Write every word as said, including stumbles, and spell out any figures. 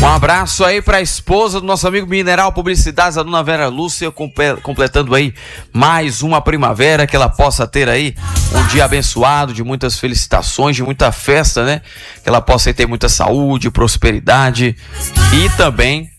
Um abraço aí para a esposa do nosso amigo Mineral Publicidades, a dona Vera Lúcia, completando aí mais uma primavera, que ela possa ter aí um dia abençoado, de muitas felicitações, de muita festa, né? Que ela possa ter muita saúde, prosperidade e também